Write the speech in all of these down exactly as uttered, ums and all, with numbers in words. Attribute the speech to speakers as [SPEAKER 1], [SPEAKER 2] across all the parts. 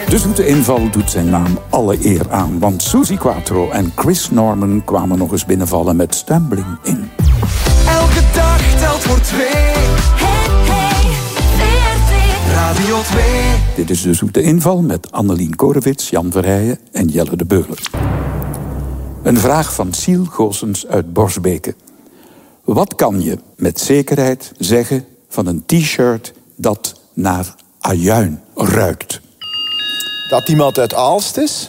[SPEAKER 1] De zoete inval doet zijn naam alle eer aan. Want Suzy Quatro en Chris Norman kwamen nog eens binnenvallen met Stumbling In.
[SPEAKER 2] Elke dag telt voor twee. Hey, hey, V R T. Radio twee.
[SPEAKER 1] Dit is de zoete inval met Annelien Korewits, Jan Verheijen en Jelle de Beuler. Een vraag van Siel Goossens uit Borsbeke. Wat kan je met zekerheid zeggen van een t-shirt dat naar ajuin ruikt?
[SPEAKER 3] Dat iemand uit Aalst is?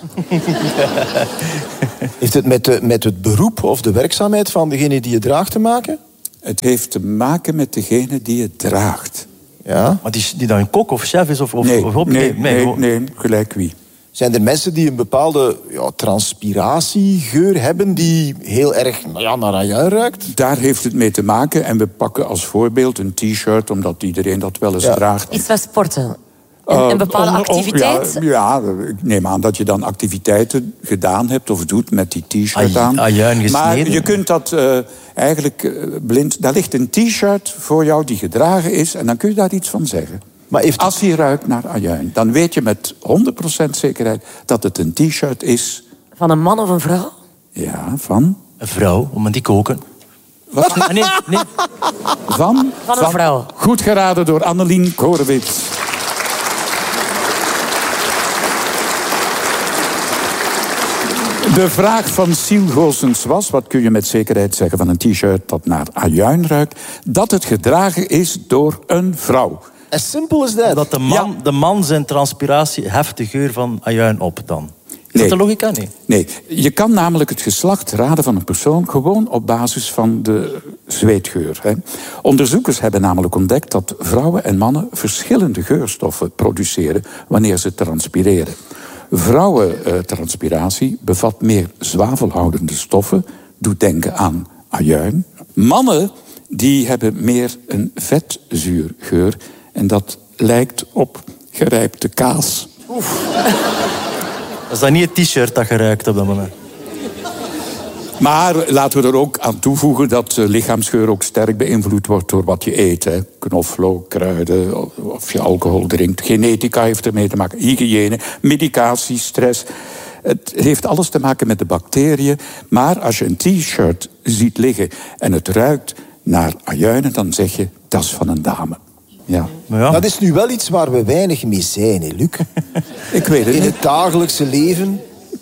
[SPEAKER 3] Heeft het met, de, met het beroep of de werkzaamheid van degene die het draagt te maken?
[SPEAKER 1] Het heeft te maken met degene die het draagt.
[SPEAKER 3] Ja.
[SPEAKER 4] Maar die, die dan een kok of chef is? Of, of,
[SPEAKER 1] Nee,
[SPEAKER 4] of op,
[SPEAKER 1] nee,
[SPEAKER 4] nee,
[SPEAKER 1] nee,
[SPEAKER 4] nee,
[SPEAKER 1] nee, gelijk wie.
[SPEAKER 3] Zijn er mensen die een bepaalde ja, transpiratiegeur hebben die heel erg nou ja, naar ajuin ruikt?
[SPEAKER 1] Daar heeft het mee te maken. En we pakken als voorbeeld een t-shirt, omdat iedereen dat wel eens
[SPEAKER 3] Ja.
[SPEAKER 1] draagt.
[SPEAKER 5] Iets van sporten. Een, een bepaalde
[SPEAKER 1] Uh, onder-
[SPEAKER 5] activiteit.
[SPEAKER 1] Ja, ja, ik neem aan dat je dan activiteiten gedaan hebt of doet met die t-shirt
[SPEAKER 4] Aj-
[SPEAKER 1] aan.
[SPEAKER 4] ajuin gesneden.
[SPEAKER 1] Maar je kunt dat uh, eigenlijk uh, blind... Daar ligt een t-shirt voor jou die gedragen is en dan kun je daar iets van zeggen.
[SPEAKER 3] Maar heeft...
[SPEAKER 1] Als hij ruikt naar ajuin, dan weet je met honderd procent zekerheid dat het een t-shirt is.
[SPEAKER 5] Van een man of een vrouw?
[SPEAKER 1] Ja, van...
[SPEAKER 4] Een vrouw, om die koken.
[SPEAKER 1] Wat?
[SPEAKER 4] Nee, nee, nee.
[SPEAKER 1] Van?
[SPEAKER 5] Van een vrouw.
[SPEAKER 1] Goed geraden door Annelien Korewits. De vraag van Siel Goossens was... wat kun je met zekerheid zeggen van een t-shirt dat naar ajuin ruikt? Dat het gedragen is door een vrouw.
[SPEAKER 3] As simple as that.
[SPEAKER 4] Dat de man,
[SPEAKER 1] Ja.
[SPEAKER 4] de man zijn transpiratie heft de geur van ajuin op dan. Is
[SPEAKER 1] Nee.
[SPEAKER 4] dat de logica? Nee.
[SPEAKER 1] Nee, je kan namelijk het geslacht raden van een persoon... gewoon op basis van de zweetgeur. Hè. Onderzoekers hebben namelijk ontdekt dat vrouwen en mannen... verschillende geurstoffen produceren wanneer ze transpireren. Vrouwentranspiratie bevat meer zwavelhoudende stoffen... doet denken aan ajuin. Mannen die hebben meer een vetzuurgeur... en dat lijkt op gerijpte kaas.
[SPEAKER 4] Dat is dan niet het t-shirt dat je ruikt op dat moment.
[SPEAKER 1] Maar laten we er ook aan toevoegen dat uh, lichaamsgeur ook sterk beïnvloed wordt door wat je eet. Hè. Knoflook, kruiden, of, of je alcohol drinkt. Genetica heeft ermee te maken, hygiëne, medicatie, stress. Het heeft alles te maken met de bacteriën. Maar als je een t-shirt ziet liggen en het ruikt naar ajuinen... dan zeg je, dat is van een dame. Ja.
[SPEAKER 4] Maar ja,
[SPEAKER 3] Dat is nu wel iets waar we weinig mee zijn, hè, Luc.
[SPEAKER 1] Ik weet het
[SPEAKER 3] In
[SPEAKER 1] niet.
[SPEAKER 3] het dagelijkse leven...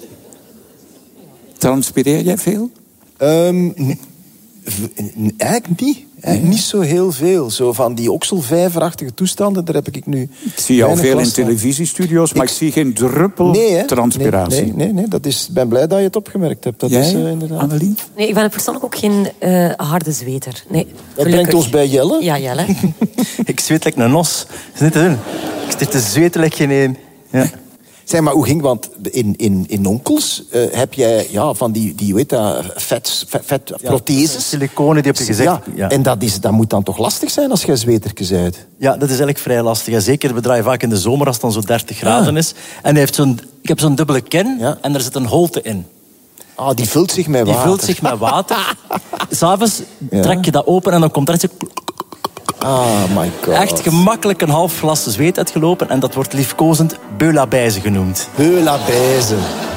[SPEAKER 1] Transpireer jij veel?
[SPEAKER 3] Um, n- v- n- eigenlijk niet. Eigenlijk niet zo heel veel. Zo van die okselvijverachtige toestanden, daar heb ik nu...
[SPEAKER 1] Ik zie jou
[SPEAKER 3] weinig
[SPEAKER 1] veel in
[SPEAKER 3] last van.
[SPEAKER 1] televisiestudio's, maar ik,
[SPEAKER 3] Ik-
[SPEAKER 1] zie geen druppel
[SPEAKER 3] Nee, hè?
[SPEAKER 1] transpiratie.
[SPEAKER 3] Nee, nee, nee, nee. Dat is, ik ben blij dat je het opgemerkt hebt. Dat
[SPEAKER 1] Jij,
[SPEAKER 3] is uh, inderdaad...
[SPEAKER 1] Annelien?
[SPEAKER 5] Nee, ik ben persoonlijk ook geen uh, harde zweter. Nee,
[SPEAKER 3] Dat
[SPEAKER 5] gelukkig.
[SPEAKER 3] brengt ons bij Jelle.
[SPEAKER 5] Ja, Jelle.
[SPEAKER 4] ik zweet like een os. Dat is niet te doen. Ik zit te zweten like geen één. Ja.
[SPEAKER 3] Zeg maar, hoe ging... Want in, in, in Onkels uh, heb jij ja, van die, die hoe heet dat, vet, vet, vet protheses.
[SPEAKER 4] Siliconen, die heb je gezegd.
[SPEAKER 3] Ja,
[SPEAKER 4] Ja.
[SPEAKER 3] en dat, is, dat moet dan toch lastig zijn als jij zwetertje bent?
[SPEAKER 4] Ja, dat is eigenlijk vrij lastig. En zeker, we draaien vaak in de zomer als het dan zo dertig graden
[SPEAKER 3] Ah.
[SPEAKER 4] is. En hij heeft zo'n, ik heb zo'n dubbele kin
[SPEAKER 3] Ja.
[SPEAKER 4] en er zit een holte in.
[SPEAKER 3] Ah, die vult zich met
[SPEAKER 4] Die
[SPEAKER 3] water.
[SPEAKER 4] vult zich met water. S'avonds
[SPEAKER 3] Ja.
[SPEAKER 4] trek je dat open en dan komt er iets...
[SPEAKER 3] Ah, my god.
[SPEAKER 4] Echt gemakkelijk een half glas zweet uitgelopen. En dat wordt liefkozend beulabijze genoemd.
[SPEAKER 3] Beulabijzen.